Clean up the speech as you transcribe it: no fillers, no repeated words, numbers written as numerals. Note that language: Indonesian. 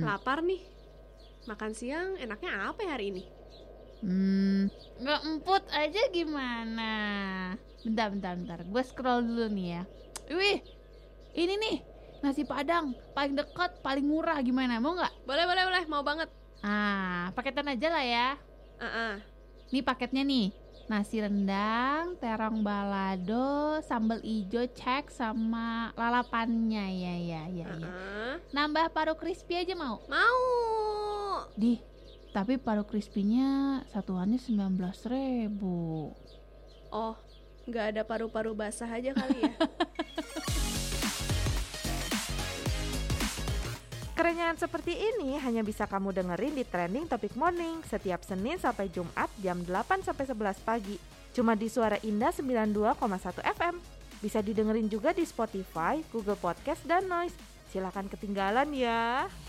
Lapar nih. Makan siang enaknya apa ya hari ini? Nggak emput aja gimana? Bentar. Gue scroll dulu nih ya. Wih, ini nih nasi Padang paling dekat, paling murah, gimana? Mau nggak? Boleh, mau banget. Paketan aja lah ya. Nih paketnya nih. Nasi rendang, terong balado, sambal ijo, cek sama lalapannya ya. Nambah paru crispy aja mau? Mau. Tapi paru crispy-nya satuannya 19.000. Oh, nggak ada paru-paru basah aja kali ya? Kerenyahan seperti ini hanya bisa kamu dengerin di Trending Topic Morning setiap Senin sampai Jumat jam 8 sampai 11 pagi. Cuma di Suara Indah 92,1 FM. Bisa didengerin juga di Spotify, Google Podcast, dan Noise. Silakan ketinggalan ya.